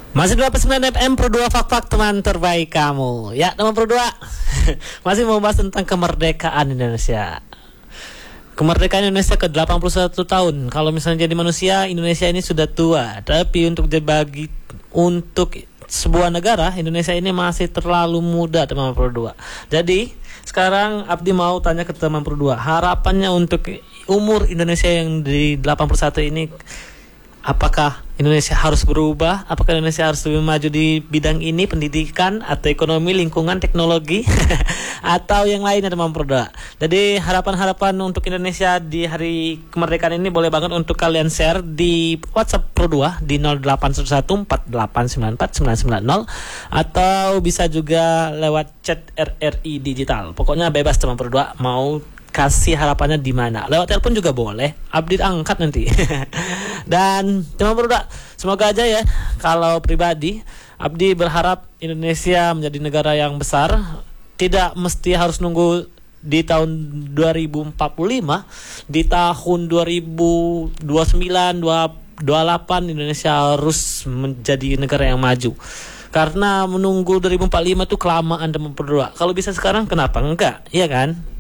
Masih 29 FM Pro 2 Fak-Fak, teman terbaik kamu. Ya, teman Pro 2. Masih mau bahas tentang kemerdekaan Indonesia. Kemerdekaan Indonesia ke 81 tahun. Kalau misalnya jadi manusia, Indonesia ini sudah tua. Tapi untuk dibagi untuk sebuah negara, Indonesia ini masih terlalu muda, teman Pro 2. Jadi, sekarang Abdi mau tanya ke teman Pro 2. Harapannya untuk umur Indonesia yang di 81 ini, apakah Indonesia harus berubah? Apakah Indonesia harus lebih maju di bidang ini, pendidikan atau ekonomi, lingkungan, teknologi, atau yang lainnya, teman Pro 2? Jadi harapan-harapan untuk Indonesia di hari kemerdekaan ini boleh banget untuk kalian share di WhatsApp Pro 2 di 081148949990, atau bisa juga lewat chat RRI digital. Pokoknya bebas, teman Pro 2, mau kasih harapannya di mana. Lewat telepon juga boleh. Abdi angkat nanti. Dan teman berdua, semoga aja ya. Kalau pribadi, Abdi berharap Indonesia menjadi negara yang besar. Tidak mesti harus nunggu di tahun 2045, di tahun 2029, 2028 Indonesia harus menjadi negara yang maju. Karena menunggu 2045 itu kelamaan, teman berdua. Kalau bisa sekarang, kenapa enggak? Iya kan?